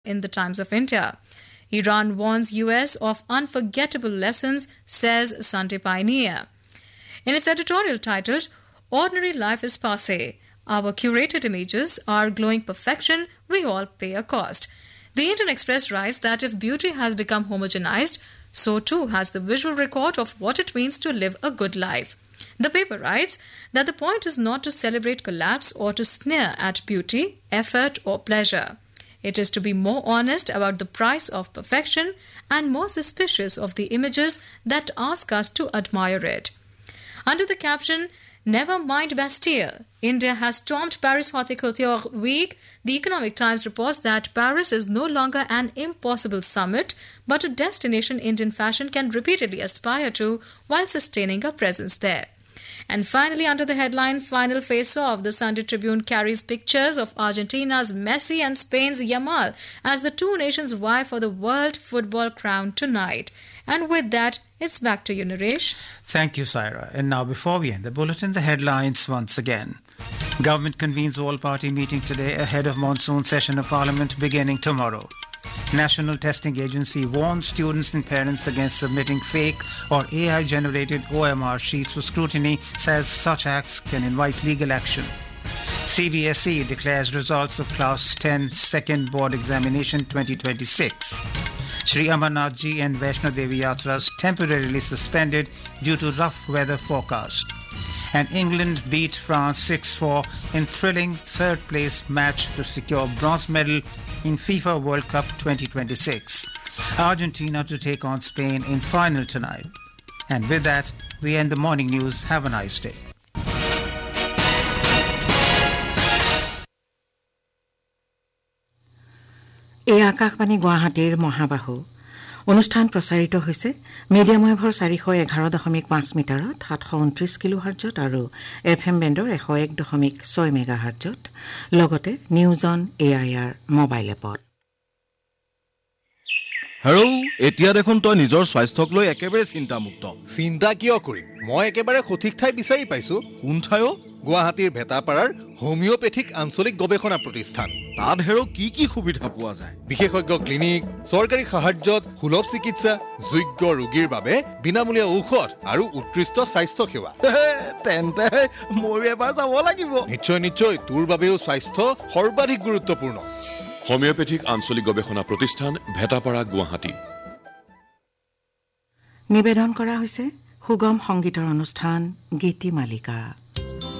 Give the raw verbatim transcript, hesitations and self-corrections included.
in the Times of India. Iran warns U S of unforgettable lessons, says Sunday Pioneer. In its editorial titled, Ordinary Life is Passé. Our curated images are glowing perfection, we all pay a cost. The Indian Express writes that if beauty has become homogenized, so too has the visual record of what it means to live a good life. The paper writes that the point is not to celebrate collapse or to sneer at beauty, effort or pleasure. It is to be more honest about the price of perfection and more suspicious of the images that ask us to admire it. Under the caption, Never mind Bastille, India has stormed Paris Haute Couture Week. The Economic Times reports that Paris is no longer an impossible summit, but a destination Indian fashion can repeatedly aspire to while sustaining a presence there. And finally, under the headline, Final Face-Off, the Sunday Tribune carries pictures of Argentina's Messi and Spain's Yamal as the two nations vie for the world football crown tonight. And with that, it's back to you, Naresh. Thank you, Saira. And now, before we end the bulletin, the headlines once again. Government convenes all-party meeting today ahead of monsoon session of Parliament beginning tomorrow. National Testing Agency warns students and parents against submitting fake or A I-generated O M R sheets for scrutiny, says such acts can invite legal action. C B S E declares results of Class ten Second Board Examination twenty twenty-six. Sri Amarnath Ji and Vaishno Devi Yatras temporarily suspended due to rough weather forecast. And England beat France six four in thrilling third-place match to secure bronze medal in FIFA World Cup twenty twenty-six. Argentina to take on Spain in final tonight. And with that, we end the morning news. Have a nice day. এই আকাশবাণী গুৱাহাটীৰ মহাবাহু অনুষ্ঠান প্ৰচাৰিত হৈছে medium ৱেভৰ চাৰিশ এঘাৰ দশমিক পাঁচ মিটাৰত সাতশ ঊনত্ৰিশ কিলো হাৰ্টজত আৰু এফ এম বেণ্ডৰ এশ এক দশমিক ছয় মেগা হাৰ্টজত লগতে news on A I R mobile এপত। হেৰৌ এতিয়া দেখোন তই নিজৰ স্বাস্থ্যক লৈ একেবাৰে চিন্তামুক্ত। চিন্তা কিয় কৰিম, মই একেবাৰে সঠিক ঠাই বিচাৰি পাইছো। কোন ঠাই? গুৱাহাটীৰ ভেটাপাৰাৰ হোমিওপেথিক আঞ্চলিক গৱেষণা প্ৰতিষ্ঠান। তাত হেৰৌ কি কি সুবিধা পোৱা যায়? বিশেষজ্ঞ ক্লিনিক, চৰকাৰী সাহায্যত সুলভ চিকিৎসা, যোগ্য ৰোগীৰ বাবে বিনামূলীয়া ঔষধ আৰু উৎকৃষ্ট স্বাস্থ্য সেৱা। তেন্তে মই এবাৰ যাব লাগিব। নিশ্চয় নিশ্চয়, তোৰ বাবেও স্বাস্থ্য সৰ্বাধিক গুৰুত্বপূৰ্ণ। হোমিওপেথিক আঞ্চলিক গৱেষণা প্ৰতিষ্ঠান, ভেটাপাৰা, গুৱাহাটী। নিবেদন কৰা হৈছে সুগম সংগীতৰ অনুষ্ঠান গীতি মালিকা।